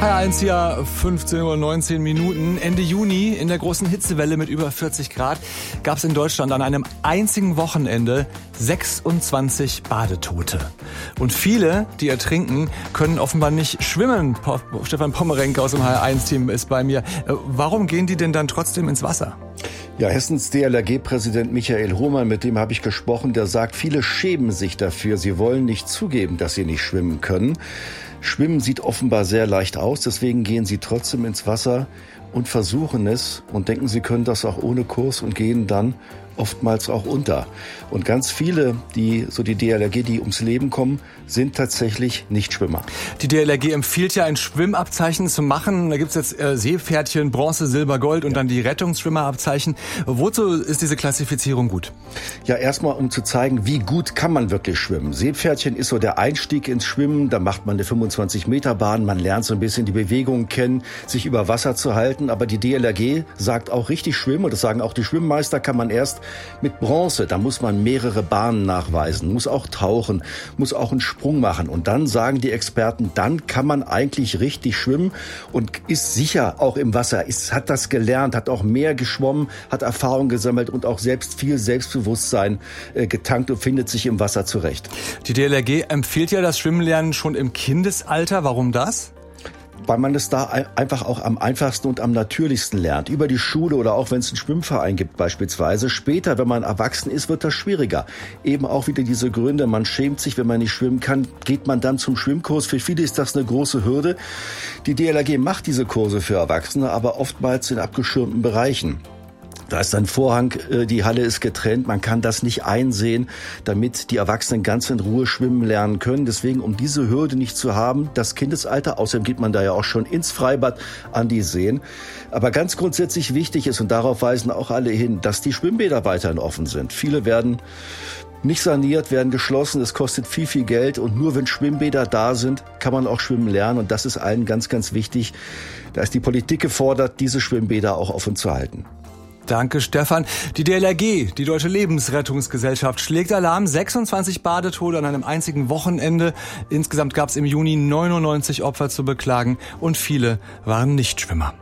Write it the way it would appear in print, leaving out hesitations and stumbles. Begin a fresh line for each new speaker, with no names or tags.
HR1 hier, 15:19 Uhr. Ende Juni in der großen Hitzewelle mit über 40 Grad gab es in Deutschland an einem einzigen Wochenende 26 Badetote. Und viele, die ertrinken, können offenbar nicht schwimmen. Stefan Pommerenke aus dem HR1-Team ist bei mir. Warum gehen die denn dann trotzdem ins Wasser?
Ja, Hessens DLRG-Präsident Michael Hohmann, mit dem habe ich gesprochen, der sagt, viele schämen sich dafür. Sie wollen nicht zugeben, dass sie nicht schwimmen können. Schwimmen sieht offenbar sehr leicht aus, deswegen gehen sie trotzdem ins Wasser und versuchen es und denken, sie können das auch ohne Kurs und gehen dann oftmals auch unter. Und ganz viele, die DLRG, die ums Leben kommen, sind tatsächlich Nichtschwimmer.
Die DLRG empfiehlt ja, ein Schwimmabzeichen zu machen. Da gibt's jetzt Seepferdchen, Bronze, Silber, Gold und dann die Rettungsschwimmerabzeichen. Wozu ist diese Klassifizierung gut?
Ja, erstmal, um zu zeigen, wie gut kann man wirklich schwimmen. Seepferdchen ist so der Einstieg ins Schwimmen. Da macht man eine 25-Meter-Bahn. Man lernt so ein bisschen die Bewegungen kennen, sich über Wasser zu halten. Aber die DLRG sagt auch, richtig schwimmen, und das sagen auch die Schwimmmeister, kann man erst mit Bronze. Da muss man mehrere Bahnen nachweisen, muss auch tauchen, muss auch einen Sprung machen. Und dann sagen die Experten, dann kann man eigentlich richtig schwimmen und ist sicher auch im Wasser, hat das gelernt, hat auch mehr geschwommen, hat Erfahrung gesammelt und auch selbst viel Selbstbewusstsein getankt und findet sich im Wasser zurecht.
Die DLRG empfiehlt ja das Schwimmenlernen schon im Kindesalter. Warum das?
Weil man es da einfach auch am einfachsten und am natürlichsten lernt. Über die Schule oder auch wenn es einen Schwimmverein gibt beispielsweise. Später, wenn man erwachsen ist, wird das schwieriger. Eben auch wieder diese Gründe, man schämt sich, wenn man nicht schwimmen kann, geht man dann zum Schwimmkurs. Für viele ist das eine große Hürde. Die DLRG macht diese Kurse für Erwachsene, aber oftmals in abgeschirmten Bereichen. Da ist ein Vorhang, die Halle ist getrennt, man kann das nicht einsehen, damit die Erwachsenen ganz in Ruhe schwimmen lernen können. Deswegen, um diese Hürde nicht zu haben, das Kindesalter, außerdem geht man da ja auch schon ins Freibad an die Seen. Aber ganz grundsätzlich wichtig ist, und darauf weisen auch alle hin, dass die Schwimmbäder weiterhin offen sind. Viele werden nicht saniert, werden geschlossen, es kostet viel, viel Geld, und nur wenn Schwimmbäder da sind, kann man auch schwimmen lernen, und das ist allen ganz, ganz wichtig. Da ist die Politik gefordert, diese Schwimmbäder auch offen zu halten.
Danke, Stefan. Die DLRG, die Deutsche Lebensrettungsgesellschaft, schlägt Alarm. 26 Badetote an einem einzigen Wochenende. Insgesamt gab es im Juni 99 Opfer zu beklagen und viele waren Nichtschwimmer.